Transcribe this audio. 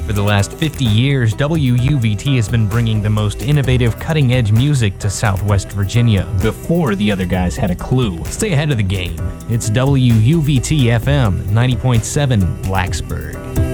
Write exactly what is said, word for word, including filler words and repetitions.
For the last fifty years, W U V T has been bringing the most innovative, cutting-edge music to Southwest Virginia, before the other guys had a clue. Stay ahead of the game. It's W U V T F M, ninety point seven Blacksburg.